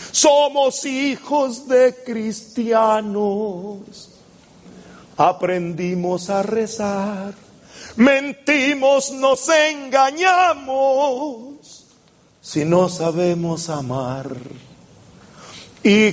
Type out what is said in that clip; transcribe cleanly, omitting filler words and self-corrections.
Somos hijos de cristianos. Aprendimos a rezar, mentimos, nos engañamos, si no sabemos amar. Y